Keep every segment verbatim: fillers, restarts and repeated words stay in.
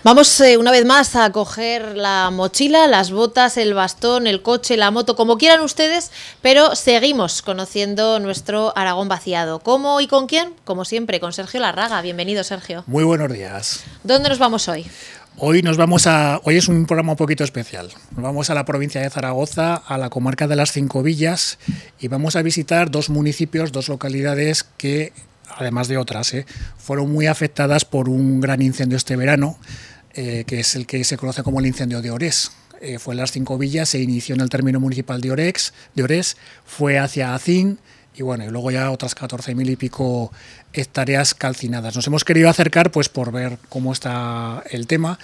Vamos eh, una vez más a coger la mochila, las botas, el bastón, el coche, la moto, como quieran ustedes, pero seguimos conociendo nuestro Aragón vaciado. ¿Cómo y con quién? Como siempre, con Sergio Larraga. Bienvenido, Sergio. Muy buenos días. ¿Dónde nos vamos hoy? Hoy nos vamos a. Hoy es un programa un poquito especial. Nos vamos a la provincia de Zaragoza, a la comarca de las Cinco Villas, y vamos a visitar dos municipios, dos localidades que, además de otras, eh, fueron muy afectadas por un gran incendio este verano, eh, que es el que se conoce como el incendio de Orés. Eh, fue en las Cinco Villas, se inició en el término municipal de Orés, de Orés, fue hacia Acín, y bueno, y luego ya otras catorce mil y pico hectáreas calcinadas. Nos hemos querido acercar pues por ver cómo está el tema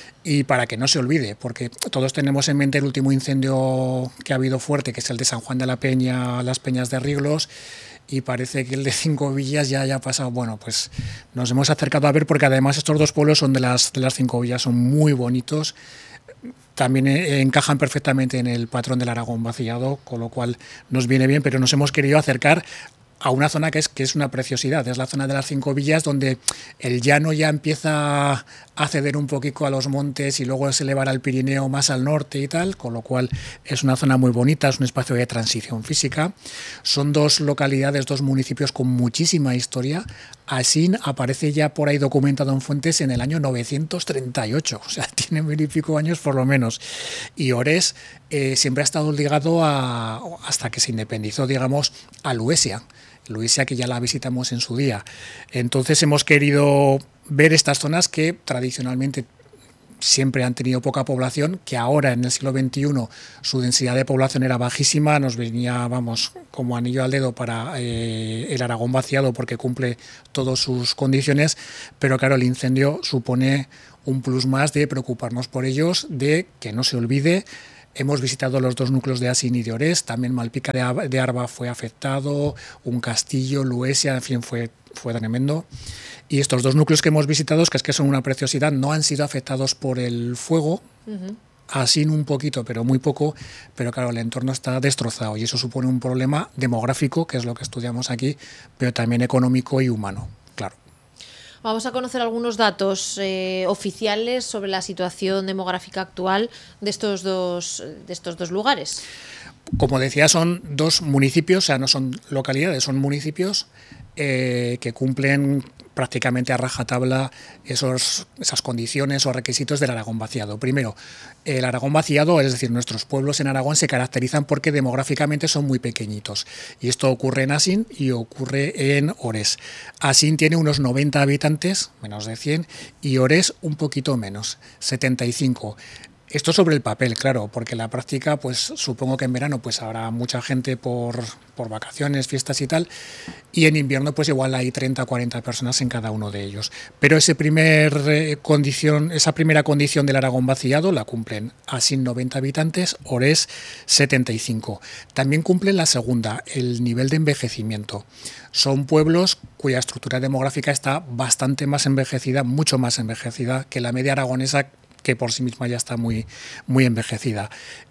y para que no se olvide, porque todos tenemos en mente el último incendio que ha habido fuerte, que es el de San Juan de la Peña, las Peñas de Riglos, y parece que el de Cinco Villas ya haya pasado. Bueno, pues nos hemos acercado a ver, porque además estos dos pueblos son de las, de las Cinco Villas, son muy bonitos. También encajan perfectamente en el patrón del Aragón vaciado, con lo cual nos viene bien, pero nos hemos querido acercar a una zona que es, que es una preciosidad. Es la zona de las Cinco Villas, donde el llano ya empieza a ceder un poquito a los montes y luego se elevará al Pirineo más al norte y tal, con lo cual es una zona muy bonita, es un espacio de transición física. Son dos localidades, dos municipios con muchísima historia. Asín aparece ya por ahí documentado en fuentes en el año novecientos treinta y ocho, o sea, tiene mil y pico años por lo menos. Y Orés eh, siempre ha estado ligado a, hasta que se independizó, digamos, a Luesia. Luesia, que ya la visitamos en su día. Entonces hemos querido ver estas zonas que tradicionalmente siempre han tenido poca población, que ahora en el siglo veintiuno su densidad de población era bajísima, nos venía, vamos, como anillo al dedo para eh, el Aragón vaciado, porque cumple todas sus condiciones, pero claro, el incendio supone un plus más de preocuparnos por ellos, de que no se olvide. Hemos visitado los dos núcleos de Asín y de Orés, también Malpica de Arba fue afectado, un castillo, Luesia, en fin, fue, fue tremendo. Y estos dos núcleos que hemos visitado, que es que son una preciosidad, no han sido afectados por el fuego, uh-huh. Asín un poquito, pero muy poco, pero claro, el entorno está destrozado y eso supone un problema demográfico, que es lo que estudiamos aquí, pero también económico y humano, claro. Vamos a conocer algunos datos eh, oficiales sobre la situación demográfica actual de estos dos, de estos dos lugares. Como decía, son dos municipios, o sea, no son localidades, son municipios eh, que cumplen prácticamente a rajatabla esos, esas condiciones o requisitos del Aragón vaciado. Primero, el Aragón vaciado, es decir, nuestros pueblos en Aragón se caracterizan porque demográficamente son muy pequeñitos. Y esto ocurre en Asín y ocurre en Orés. Asín tiene unos noventa habitantes, menos de cien, y Orés un poquito menos, setenta y cinco. Esto sobre el papel, claro, porque en la práctica, pues supongo que en verano pues habrá mucha gente por, por vacaciones, fiestas y tal, y en invierno pues igual hay treinta o cuarenta personas en cada uno de ellos. Pero ese primer, eh, condición, esa primera condición del Aragón vaciado la cumplen Asín noventa habitantes, Orés setenta y cinco. También cumplen la segunda, el nivel de envejecimiento. Son pueblos cuya estructura demográfica está bastante más envejecida, mucho más envejecida que la media aragonesa, que por sí misma ya está muy, muy envejecida.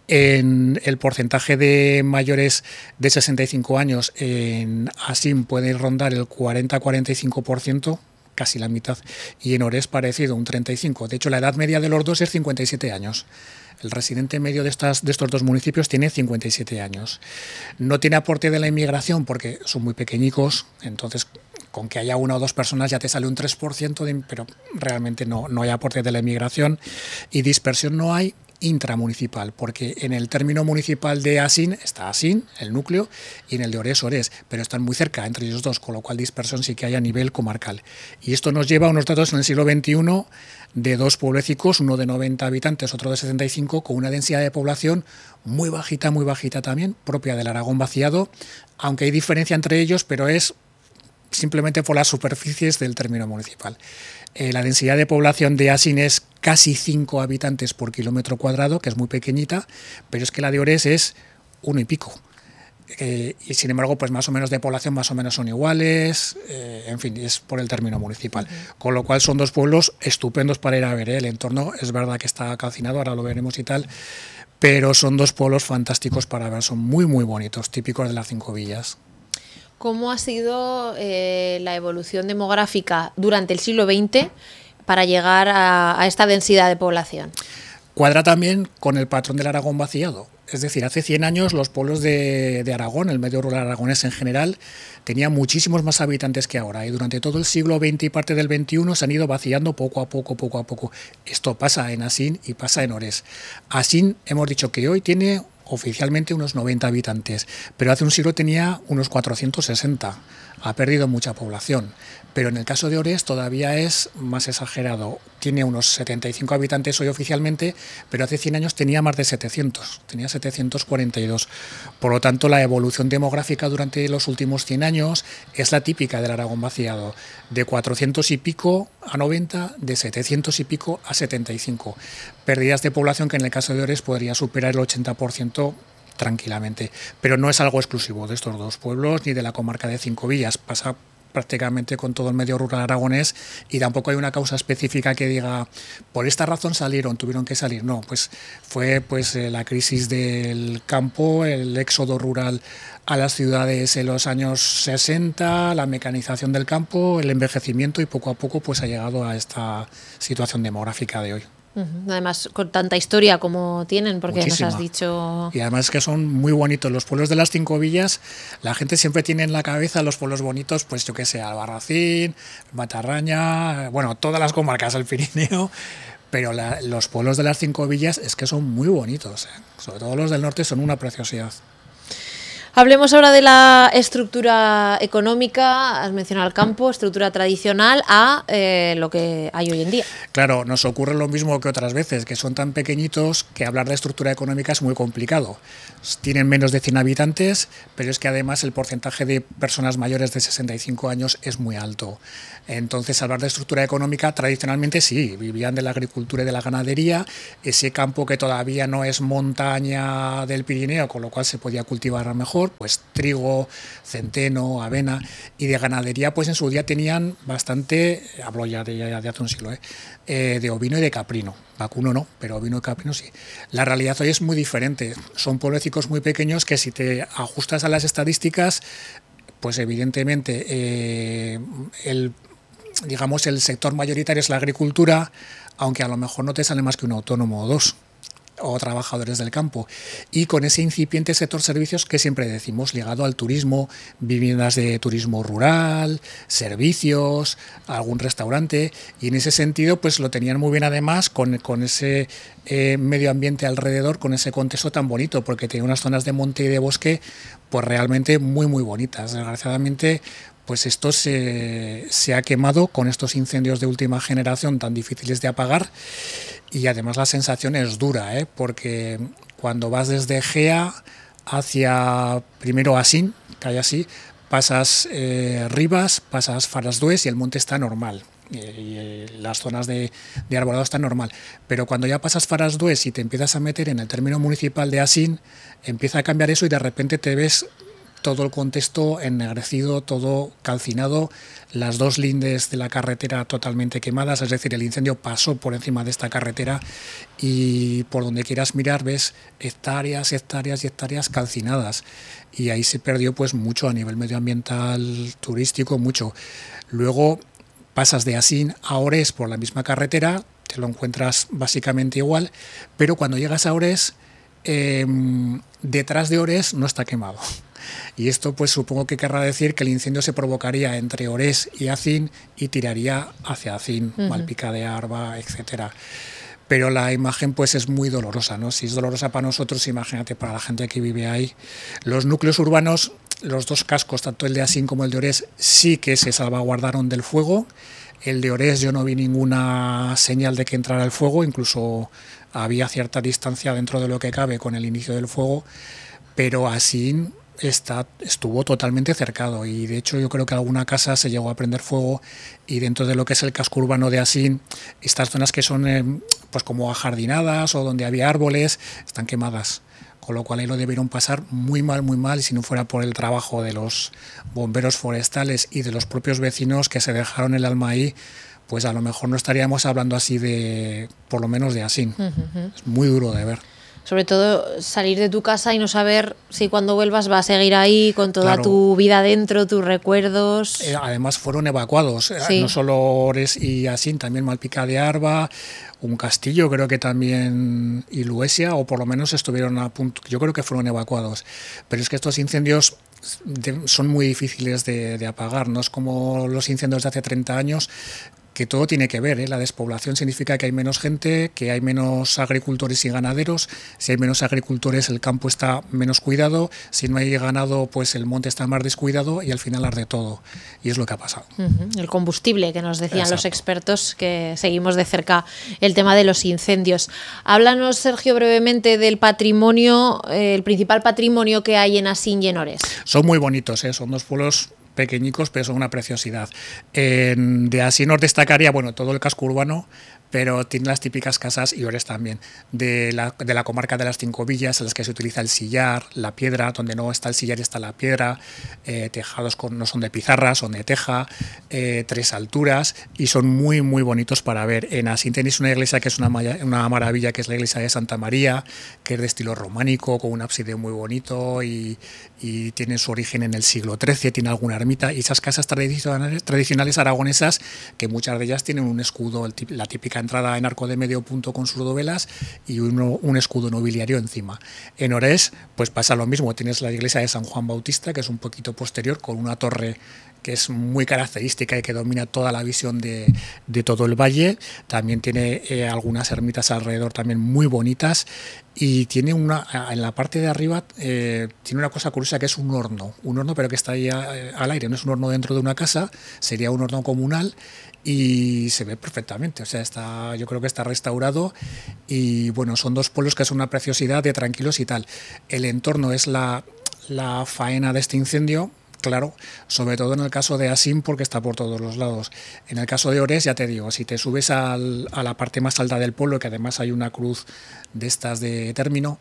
En el porcentaje de mayores de sesenta y cinco años en Asín puede rondar el cuarenta a cuarenta y cinco por ciento, casi la mitad, y en Orés parecido, un treinta y cinco por ciento. De hecho, la edad media de los dos es cincuenta y siete años. El residente medio de, estas, de estos dos municipios tiene cincuenta y siete años. No tiene aporte de la inmigración porque son muy pequeñicos, entonces con que haya una o dos personas ya te sale un tres por ciento, de, pero realmente no, no hay aporte de la inmigración. Y dispersión no hay intramunicipal, porque en el término municipal de Asín está Asín, el núcleo, y en el de Orés, Orés, pero están muy cerca entre ellos dos, con lo cual dispersión sí que hay a nivel comarcal. Y esto nos lleva a unos datos en el siglo veintiuno de dos pueblecicos, uno de noventa habitantes, otro de setenta y cinco, con una densidad de población muy bajita, muy bajita también, propia del Aragón vaciado, aunque hay diferencia entre ellos, pero es simplemente por las superficies del término municipal. Eh, la densidad de población de Asín es casi cinco habitantes por kilómetro cuadrado, que es muy pequeñita, pero es que la de Orés es uno y pico. Eh, y sin embargo, pues más o menos de población más o menos son iguales, eh, en fin, es por el término municipal. Uh-huh. Con lo cual son dos pueblos estupendos para ir a ver, ¿eh? El entorno es verdad que está calcinado, ahora lo veremos y tal, pero son dos pueblos fantásticos para ver, son muy muy bonitos, típicos de las Cinco Villas. ¿Cómo ha sido eh, la evolución demográfica durante el siglo veinte para llegar a, a esta densidad de población. Cuadra también con el patrón del Aragón vaciado. Es decir, hace cien años los pueblos de, de Aragón, el medio rural aragonés en general, tenían muchísimos más habitantes que ahora. Y durante todo el siglo veinte y parte del veintiuno se han ido vaciando poco a poco, poco a poco. Esto pasa en Asín y pasa en Orés. Asín, hemos dicho que hoy tiene oficialmente unos noventa habitantes, pero hace un siglo tenía unos cuatrocientos sesenta. Ha perdido mucha población. Pero en el caso de Orés todavía es más exagerado. Tiene unos setenta y cinco habitantes hoy oficialmente, pero hace cien años tenía más de setecientos, tenía setecientos cuarenta y dos. Por lo tanto, la evolución demográfica durante los últimos cien años es la típica del Aragón vaciado, de cuatrocientos y pico a noventa, de setecientos y pico a setenta y cinco. Pérdidas de población que en el caso de Orés podría superar el ochenta por ciento tranquilamente, pero no es algo exclusivo de estos dos pueblos ni de la comarca de Cinco Villas, pasa prácticamente con todo el medio rural aragonés y tampoco hay una causa específica que diga por esta razón salieron, tuvieron que salir. No, pues fue pues la crisis del campo, el éxodo rural a las ciudades en los años sesenta, la mecanización del campo, el envejecimiento y poco a poco pues ha llegado a esta situación demográfica de hoy. Además, con tanta historia como tienen, porque Muchísima. Nos has dicho... Y además que son muy bonitos. Los pueblos de las Cinco Villas, la gente siempre tiene en la cabeza los pueblos bonitos, pues yo que sé, Albarracín, Matarraña, bueno, todas las comarcas del Pirineo, pero la, los pueblos de las Cinco Villas es que son muy bonitos, ¿eh? Sobre todo los del norte son una preciosidad. Hablemos ahora de la estructura económica, has mencionado el campo, estructura tradicional, a eh, lo que hay hoy en día. Claro, nos ocurre lo mismo que otras veces, que son tan pequeñitos que hablar de estructura económica es muy complicado. Tienen menos de cien habitantes, pero es que además el porcentaje de personas mayores de sesenta y cinco años es muy alto. Entonces, hablar de estructura económica, tradicionalmente sí, vivían de la agricultura y de la ganadería, ese campo que todavía no es montaña del Pirineo, con lo cual se podía cultivar mejor, pues trigo, centeno, avena, y de ganadería pues en su día tenían bastante, hablo ya de, ya de hace un siglo, ¿eh? Eh, de ovino y de caprino, vacuno no, pero ovino y caprino sí. La realidad hoy es muy diferente, son pueblecicos muy pequeños que si te ajustas a las estadísticas, pues evidentemente eh, el, digamos, el sector mayoritario es la agricultura, aunque a lo mejor no te sale más que un autónomo o dos, o trabajadores del campo, y con ese incipiente sector servicios que siempre decimos, ligado al turismo, viviendas de turismo rural, servicios, algún restaurante, y en ese sentido pues lo tenían muy bien además con, con ese eh, medio ambiente alrededor, con ese contexto tan bonito, porque tenía unas zonas de monte y de bosque pues realmente muy muy bonitas. Desgraciadamente pues esto se, se ha quemado con estos incendios de última generación tan difíciles de apagar, y además la sensación es dura, ¿eh? Porque cuando vas desde Gea hacia primero Asín, que hay así, pasas eh, Rivas, pasas Farasdués y el monte está normal. Y, y las zonas de, de arbolado están normal, pero cuando ya pasas Farasdués y te empiezas a meter en el término municipal de Asín, empieza a cambiar eso y de repente te ves todo el contexto ennegrecido, todo calcinado, las dos lindes de la carretera totalmente quemadas, es decir, el incendio pasó por encima de esta carretera y por donde quieras mirar ves hectáreas, hectáreas y hectáreas calcinadas, y ahí se perdió pues mucho a nivel medioambiental, turístico, mucho. Luego pasas de Asín a Orés por la misma carretera, te lo encuentras básicamente igual, pero cuando llegas a Orés, eh, detrás de Orés no está quemado. Y esto pues supongo que querrá decir que el incendio se provocaría entre Orés y Asín y tiraría hacia Asín, uh-huh. Malpica de Arba, etcétera. Pero la imagen pues es muy dolorosa, ¿no? Si es dolorosa para nosotros, imagínate para la gente que vive ahí. Los núcleos urbanos, los dos cascos, tanto el de Asín como el de Orés, sí que se salvaguardaron del fuego. El de Orés yo no vi ninguna señal de que entrara el fuego, incluso había cierta distancia dentro de lo que cabe con el inicio del fuego, pero Asín Está, estuvo totalmente cercado, y de hecho yo creo que alguna casa se llegó a prender fuego, y dentro de lo que es el casco urbano de Asín, estas zonas que son eh, pues como ajardinadas o donde había árboles están quemadas, con lo cual ahí lo debieron pasar muy mal, muy mal, y si no fuera por el trabajo de los bomberos forestales y de los propios vecinos que se dejaron el alma ahí, pues a lo mejor no estaríamos hablando así de, por lo menos de Asín. Uh-huh. Es muy duro de ver. Sobre todo salir de tu casa y no saber si cuando vuelvas va a seguir ahí con toda Claro. tu vida dentro, tus recuerdos. Eh, además fueron evacuados, Sí. no solo Ores y Asín, también Malpica de Arba, un castillo creo que también y Luesia, o por lo menos estuvieron a punto, yo creo que fueron evacuados. Pero es que estos incendios de, son muy difíciles de, de apagar, no es como los incendios de hace treinta años, que todo tiene que ver, ¿eh? La despoblación significa que hay menos gente, que hay menos agricultores y ganaderos. Si hay menos agricultores, el campo está menos cuidado. Si no hay ganado, pues el monte está más descuidado y al final arde todo. Y es lo que ha pasado. Uh-huh. El combustible que nos decían Exacto. los expertos que seguimos de cerca el tema de los incendios. Háblanos, Sergio, brevemente del patrimonio, eh, el principal patrimonio que hay en Asín y en Ores. Son muy bonitos, ¿eh? Son dos pueblos pequeñicos, pero son una preciosidad. En, de así nos destacaría, bueno, todo el casco urbano, pero tiene las típicas casas, y Ores también, de la, de la comarca de las Cinco Villas, en las que se utiliza el sillar, la piedra, donde no está el sillar está la piedra, eh, tejados con, no son de pizarra, son de teja, eh, tres alturas, y son muy, muy bonitos para ver. En Asín tenéis una iglesia que es una, una maravilla, que es la iglesia de Santa María, que es de estilo románico, con un ábside muy bonito, y, y tiene su origen en el siglo trece, tiene alguna ermita, y esas casas tradicionales, tradicionales aragonesas, que muchas de ellas tienen un escudo, el, la típica entrada en arco de medio punto con sus dovelas y uno, un escudo nobiliario encima. En Ores pues pasa lo mismo, tienes la iglesia de San Juan Bautista, que es un poquito posterior, con una torre que es muy característica y que domina toda la visión de, de todo el valle. También tiene eh, algunas ermitas alrededor también muy bonitas, y tiene una, en la parte de arriba eh, tiene una cosa curiosa, que es un horno, un horno pero que está ahí a, al aire, no es un horno dentro de una casa, sería un horno comunal, y se ve perfectamente, o sea, está, yo creo que está restaurado, y bueno, son dos pueblos que son una preciosidad de tranquilos y tal. El entorno es la, la faena de este incendio, claro, sobre todo en el caso de Asín, porque está por todos los lados. En el caso de Ores, ya te digo, si te subes al, a la parte más alta del pueblo, que además hay una cruz de estas de término,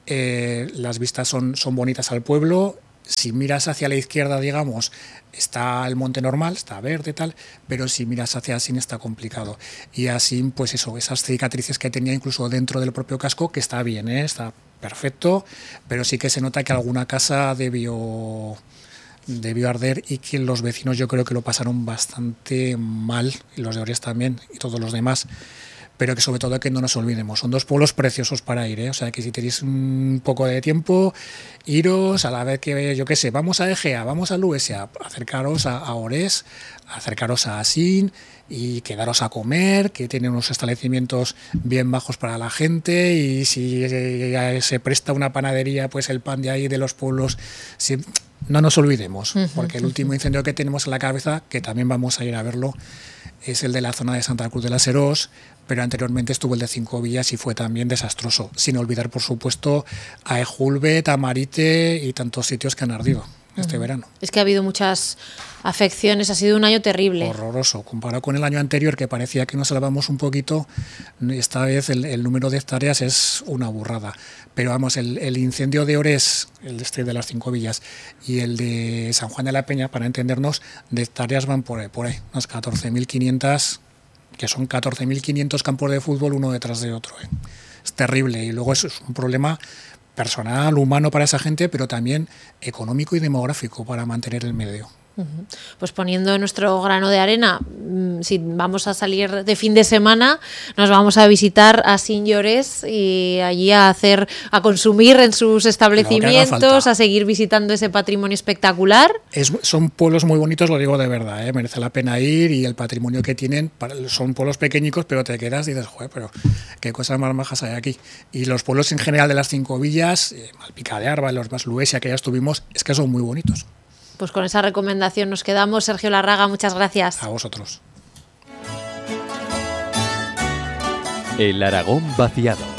eh, las vistas son, son bonitas al pueblo. Si miras hacia la izquierda, digamos, está el monte normal, está verde y tal, pero si miras hacia Asín está complicado. Y Asín, pues eso, esas cicatrices que tenía incluso dentro del propio casco, que está bien, ¿eh? Está perfecto, pero sí que se nota que alguna casa debió... debió arder, y que los vecinos yo creo que lo pasaron bastante mal, y los de Ores también, y todos los demás, pero que sobre todo que no nos olvidemos, son dos pueblos preciosos para ir, ¿eh? O sea, que si tenéis un poco de tiempo, iros a la vez que, yo qué sé, vamos a Egea, vamos a Luesia, acercaros a, a Ores, acercaros a Asín y quedaros a comer, que tienen unos establecimientos bien bajos para la gente, y si eh, se presta una panadería, pues el pan de ahí de los pueblos, si, no nos olvidemos, porque el último incendio que tenemos en la cabeza, que también vamos a ir a verlo, es el de la zona de Santa Cruz de la Serós, pero anteriormente estuvo el de Cinco Villas y fue también desastroso, sin olvidar por supuesto a Ejulbe, Tamarite y tantos sitios que han ardido este uh-huh. verano. Es que ha habido muchas afecciones, ha sido un año terrible. Horroroso, comparado con el año anterior, que parecía que nos salvamos un poquito, esta vez el, el número de hectáreas es una burrada. Pero vamos, el, el incendio de Ores, el de este de las Cinco Villas, y el de San Juan de la Peña, para entendernos, de hectáreas van por ahí, por ahí unas catorce mil quinientas, que son catorce mil quinientos campos de fútbol uno detrás de otro. ¿eh? Es terrible, y luego eso es un problema personal, humano para esa gente, pero también económico y demográfico para mantener el medio. Pues poniendo nuestro grano de arena, si vamos a salir de fin de semana, nos vamos a visitar a Asín y Ores, y allí a hacer, a consumir en sus establecimientos, a seguir visitando ese patrimonio espectacular. Es, son pueblos muy bonitos, lo digo de verdad, ¿eh? Merece la pena ir, y el patrimonio que tienen, son pueblos pequeñicos, pero te quedas y dices, joder, pero qué cosas más majas hay aquí. Y los pueblos en general de las Cinco Villas, eh, Malpica de Arba, los más Luesia, que ya estuvimos, es que son muy bonitos. Pues con esa recomendación nos quedamos. Sergio Larraga, muchas gracias. A vosotros. El Aragón vaciado.